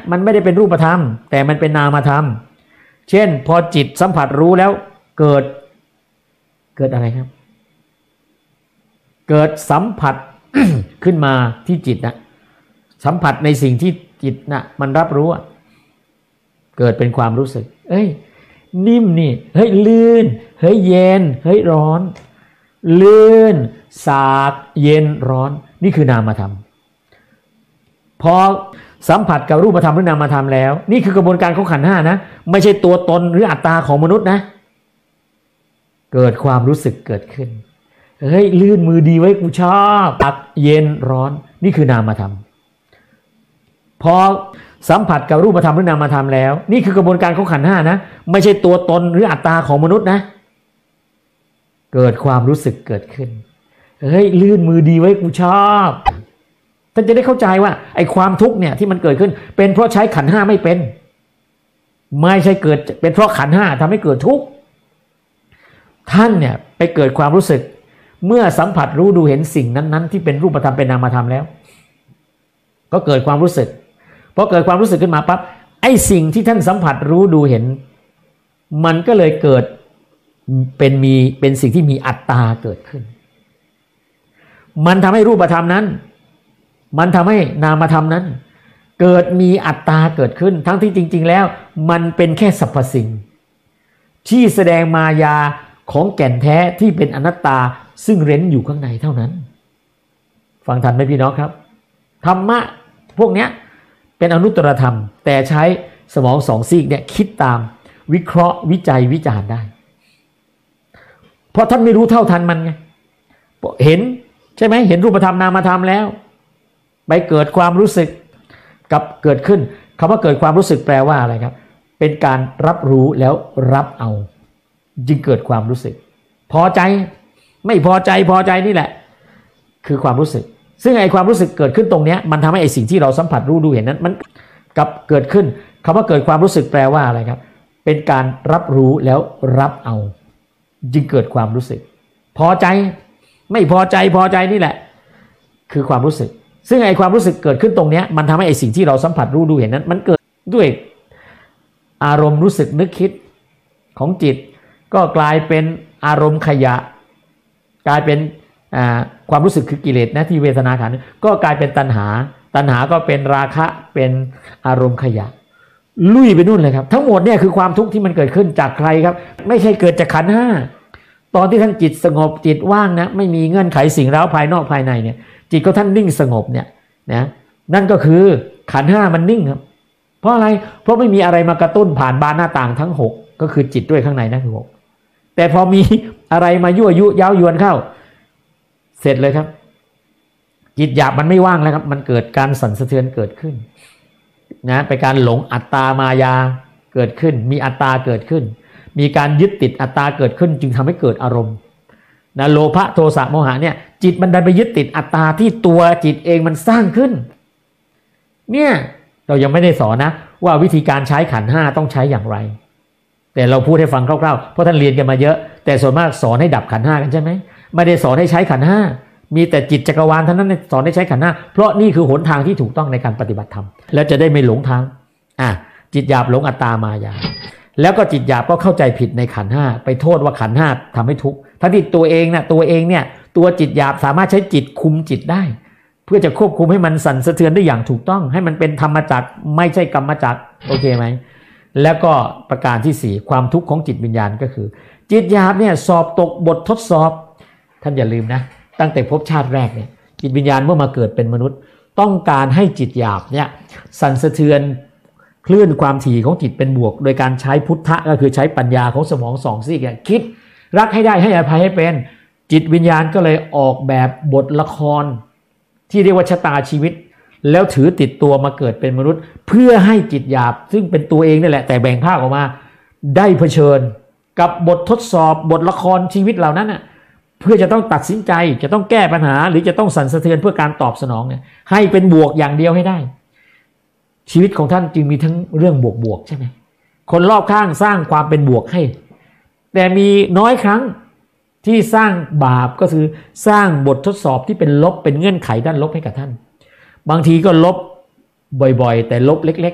มันไม่ได้เป็นรูปธรรมแต่มันเป็นนามธรรมเช่นพอจิตสัมผัสรู้แล้วเกิดอะไรครับเกิดสัมผัส ขึ้นมาที่จิตนะสัมผัสในสิ่งที่จิตนะมันรับรู้เกิดเป็นความรู้สึกเอ้ยนิ่มนี่เฮ้ยลื่นเฮ้ยเย็นเฮ้ยร้อนลื่นสาบเย็นร้อนนี่คือนามธรรมพอสัมผัสกับรูปธรรมหรือนามธรรมแล้วนี่คือกระบวนการของขันธ์ห้านะไม่ใช่ตัวตนหรืออัตตาของมนุษย์นะเกิดความรู้สึกเกิดขึ้นเฮ้ยลื่นมือดีไว้กูชอบอับเย็นร้อนนี่คือนามธรรมพอสัมผัสกับรูปธรรมหรือนามธรรมแล้วนี่คือกระบวนการของขันธ์ห้านะไม่ใช่ตัวตนหรืออัตตาของมนุษย์นะเกิดความรู้สึกเกิดขึ้นเฮ้ยลื่นมือดีไว้กูชอบท่านจะได้เข้าใจว่าไอ้ความทุกข์เนี่ยที่มันเกิดขึ้นเป็นเพราะใช้ขันธ์ห้าไม่เป็นไม่ใช่เกิดเป็นเพราะขันธ์ห้าทำให้เกิดทุกข์ท่านเนี่ยไปเกิดความรู้สึกเมื่อสัมผัสรู้ดูเห็นสิ่งนั้นๆที่เป็นรูปธรรมเป็นนามธรรมแล้วก็เกิดความรู้สึกพอเกิดความรู้สึกขึ้นมาปั๊บไอ้สิ่งที่ท่านสัมผัสรู้ดูเห็นมันก็เลยเกิดเป็นสิ่งที่มีอัตตาเกิดขึ้นมันทำให้รูปธรรมนั้นมันทำให้นามธรรมนั้นเกิดมีอัตตาเกิดขึ้นทั้งที่จริงๆแล้วมันเป็นแค่สรรพสิ่งที่แสดงมายาของแก่นแท้ที่เป็นอนัตตาซึ่งเร้นอยู่ข้างในเท่านั้นฟังทันไหมพี่น้องครับธรรมะพวกเนี้ยเป็นอนุตตรธรรมแต่ใช้สมองสองซีกเนี่ยคิดตามวิเคราะห์วิจัยวิจารณ์ได้เพราะท่านไม่รู้เท่าทันมันไงเห็นใช่ไหมเห็นรูปธรรมนามธรรมแล้วไปเกิดความรู้สึกกับเกิดขึ้นคำว่าเกิดความรู้สึกแปลว่าอะไรครับเป็นการรับรู้แล้วรับเอาจึงเกิดความรู้สึกพอใจไม่พอใจพอใจนี่แหละคือความรู้สึกซึ่งไอ้ความรู้สึกเกิดขึ้นตรงเนี้ยมันทำให้ไอ้สิ่งที่เราสัมผัสรู้ดูเห็นนั้นมันกับเกิดขึ้นคำว่าเกิดความรู้สึกแปลว่าอะไรครับเป็นการรับรู้แล้วรับเอาจึงเกิดความรู้สึกพอใจไม่พอใจพอใจนี่แหละคือความรู้สึกซึ่งไอ้ความรู้สึกเกิดขึ้นตรงเนี้ยมันทำให้ไอ้สิ่งที่เราสัมผัสรู้ดูเห็นนั้นมันเกิดด้วยอารมณ์รู้สึกนึกคิดของจิตก็กลายเป็นอารมณ์ขยะกลายเป็นความรู้สึกคือกิเลสนะที่เวทนาขันธ์ก็กลายเป็นตัณหาก็เป็นราคะเป็นอารมณ์ขยะลุยไปนู่นเลยครับทั้งหมดเนี่ยคือความทุกข์ที่มันเกิดขึ้นจากใครครับไม่ใช่เกิดจากขันธ์ห้าตอนที่ท่านจิตสงบจิตว่างนะไม่มีเงื่อนไขสิ่งเร้าภายนอกภายในเนี่ยจิตก็ท่านนิ่งสงบเนี่ยนะนั่นก็คือขันธ์ห้ามันนิ่งครับเพราะอะไรเพราะไม่มีอะไรมากระตุ้นผ่านบานหน้าต่างทั้งหกก็คือจิตด้วยข้างในนะคือหกแต่พอมีอะไรมายั่วยุเย้ายวนเข้าเสร็จเลยครับจิตหยาบมันไม่ว่างแล้วครับมันเกิดการสั่นสะเทือนเกิดขึ้นนะเป็นการหลงอัตตามายาเกิดขึ้นมีอัตตาเกิดขึ้นมีการยึดติดอัตตาเกิดขึ้นจึงทำให้เกิดอารมณ์นะโลภะโทสะโมหะเนี่ยจิตมันดันไปยึดติดอัตตาที่ตัวจิตเองมันสร้างขึ้นเนี่ยเรายังไม่ได้สอนนะว่าวิธีการใช้ขันธ์ห้าต้องใช้อย่างไรแต่เราพูดให้ฟังคร่าวๆเพราะท่านเรียนกันมาเยอะแต่ส่วนมากสอนให้ดับขันธ์ห้ากันใช่ไหมไม่ได้สอนให้ใช้ขันธ์ห้ามีแต่จิตจักรวาลเท่านั้นสอนให้ใช้ขันธ์ห้าเพราะนี่คือหนทางที่ถูกต้องในการปฏิบัติธรรมแล้วจะได้ไม่หลงทางจิตหยาบหลงอัตตามายาแล้วก็จิตหยาบก็เข้าใจผิดในขันธ์ห้าไปโทษว่าขันธ์ห้าทำให้ทุกข์ทั้งที่ตัวเองเนี่ยตัวจิตหยาบสามารถใช้จิตคุมจิตได้เพื่อจะควบคุมให้มันสั่นสะเทือนได้อย่างถูกต้องให้มันเป็นธรรมจักรไม่ใช่กรรมจักรโอเคไหมแล้วก็ประการที่สี่ความทุกข์ของจิตวิญญาณก็คือจิตหยาบเนี่ยสอบตกบททดสอบท่านอย่าลืมนะตั้งแต่ภพชาติแรกเนี่ยจิตวิญญาณเมื่อมาเกิดเป็นมนุษย์ต้องการให้จิตหยาบเนี่ยสั่นสะเทือนคลื่นความถี่ของจิตเป็นบวกโดยการใช้พุทธะก็คือใช้ปัญญาของสมองสองซีกคิดรักให้ได้ให้อภัยให้เป็นจิตวิญญาณก็เลยออกแบบบทละครที่เรียกว่าชะตาชีวิตแล้วถือติดตัวมาเกิดเป็นมนุษย์เพื่อให้จิตหยาบซึ่งเป็นตัวเองนี่แหละแต่แบ่งภาคออกมาได้เผชิญกับบททดสอบบทละครชีวิตเหล่านั้นน่ะเพื่อจะต้องตัดสินใจจะต้องแก้ปัญหาหรือจะต้องสั่นสะเทือนเพื่อการตอบสนองเนี่ยให้เป็นบวกอย่างเดียวให้ได้ชีวิตของท่านจึงมีทั้งเรื่องบวกใช่ไหมคนรอบข้างสร้างความเป็นบวกให้แต่มีน้อยครั้งที่สร้างบาปก็คือสร้างบททดสอบที่เป็นลบเป็นเงื่อนไขด้านลบให้กับท่านบางทีก็ลบบ่อยๆแต่ลบเล็ก